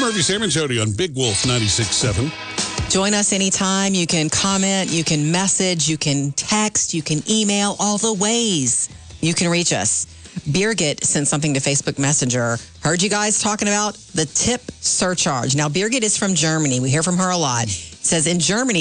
Murphy, Sam and Jody on Big Wolf 96.7. Join us anytime. You can comment, you can message, you can text, you can email, all the ways you can reach us. Birgit sent something to Facebook Messenger. Heard you guys talking about the tip surcharge. Now, Birgit is from Germany. We hear from her a lot. It says in Germany,